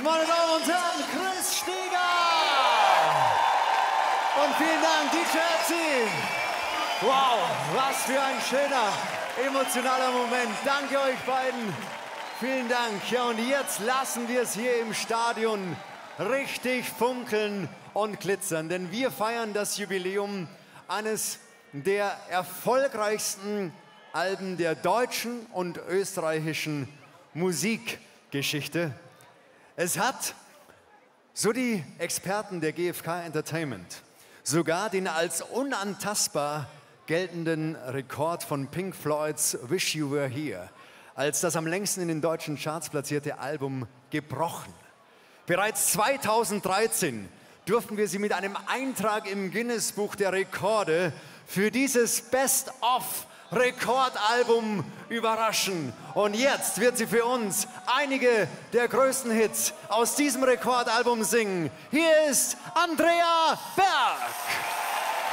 meine Damen und Herren, Chris Steger! Und vielen Dank, DJ Ötzi! Wow, was für ein schöner, emotionaler Moment. Danke euch beiden. Vielen Dank. Ja, und jetzt lassen wir es hier im Stadion richtig funkeln und glitzern, denn wir feiern das Jubiläum eines der erfolgreichsten Alben der deutschen und österreichischen Musikgeschichte. Es hat, so die Experten der GfK Entertainment, sogar den als unantastbar geltenden Rekord von Pink Floyds Wish You Were Here als das am längsten in den deutschen Charts platzierte Album gebrochen. Bereits 2013 durften wir sie mit einem Eintrag im Guinness-Buch der Rekorde für dieses Best-of-Rekordalbum überraschen. Und jetzt wird sie für uns einige der größten Hits aus diesem Rekordalbum singen. Hier ist Andrea Berg.